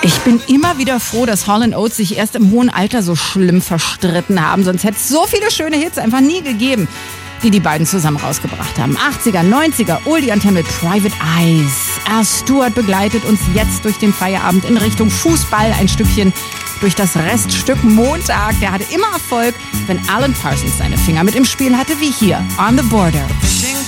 Ich bin immer wieder froh, dass Hall & Oates sich erst im hohen Alter so schlimm verstritten haben. Sonst hätte es so viele schöne Hits einfach nie gegeben, die beiden zusammen rausgebracht haben. 80er, 90er, Oldie-Anthem mit Private Eyes. Al Stewart begleitet uns jetzt durch den Feierabend in Richtung Fußball ein Stückchen durch das Reststück Montag. Der hatte immer Erfolg, wenn Alan Parsons seine Finger mit im Spiel hatte, wie hier, On the Border.